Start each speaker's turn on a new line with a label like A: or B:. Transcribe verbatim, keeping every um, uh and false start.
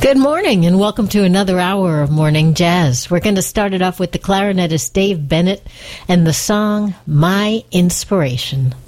A: Good morning and welcome to another hour of Morning Jazz. We're going to start it off with the clarinetist Dave Bennett and the song My Inspiration.